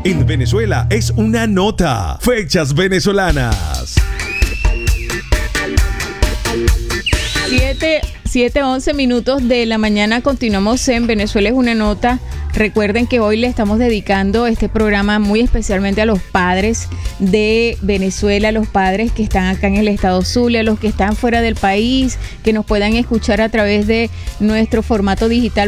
En Venezuela es una nota. Fechas venezolanas. 7:11 minutos de la mañana. Continuamos en Venezuela es una nota. Recuerden que hoy le estamos dedicando este programa muy especialmente a los padres de Venezuela, los padres que están acá en el estado Zulia, los que están fuera del país, que nos puedan escuchar a través de nuestro formato digital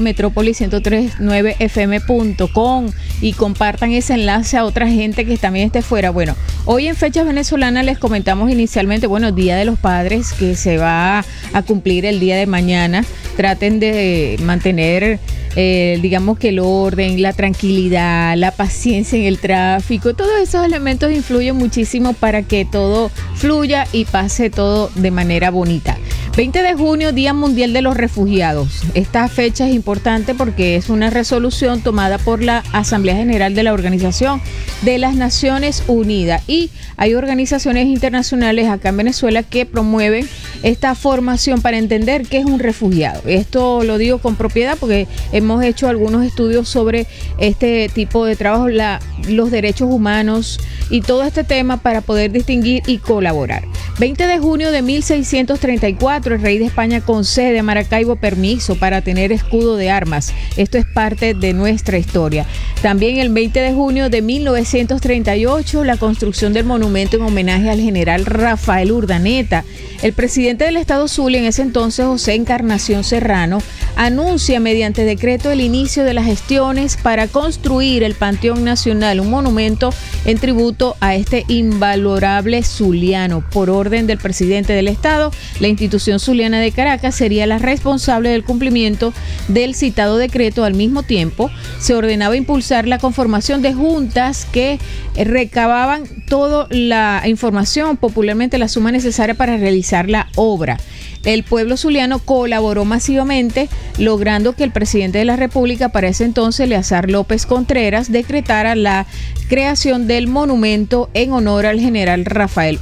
metrópolis1039fm.com y compartan ese enlace a otra gente que también esté fuera. Bueno, hoy en Fechas Venezolanas les comentamos inicialmente, Día de los Padres, que se va a cumplir el día de mañana. Traten de mantener, digamos que el orden, la tranquilidad, la paciencia en el tráfico. Todos esos elementos influyen muchísimo para que todo fluya y pase todo de manera bonita. 20 de junio, Día Mundial de los Refugiados. Esta fecha es importante porque es una resolución tomada por la Asamblea General de la Organización de las Naciones Unidas. Y hay organizaciones internacionales acá en Venezuela que promueven esta formación para entender qué es un refugiado. Esto lo digo con propiedad porque hemos hecho algunos estudios sobre este tipo de trabajo, los derechos humanos y todo este tema para poder distinguir y colaborar. 20 de junio de 1634, el rey de España concede a Maracaibo permiso para tener escudo de armas. Esto es parte de nuestra historia. También el 20 de junio de 1938, la construcción del monumento en homenaje al general Rafael Urdaneta. El presidente del estado Zulia, en ese entonces José Encarnación Serrano, anuncia mediante decreto el inicio de las gestiones para construir el Panteón Nacional, un monumento en tributo a este invalorable zuliano. Por orden del presidente del estado, la institución zuliana de Caracas sería la responsable del cumplimiento del citado decreto. Al mismo tiempo, se ordenaba impulsar la conformación de juntas que recababan toda la información, popularmente la suma necesaria para realizar la obra. El pueblo zuliano colaboró masivamente, logrando que el presidente de la República, para ese entonces, Eleazar López Contreras, decretara la creación del monumento en honor al general Rafael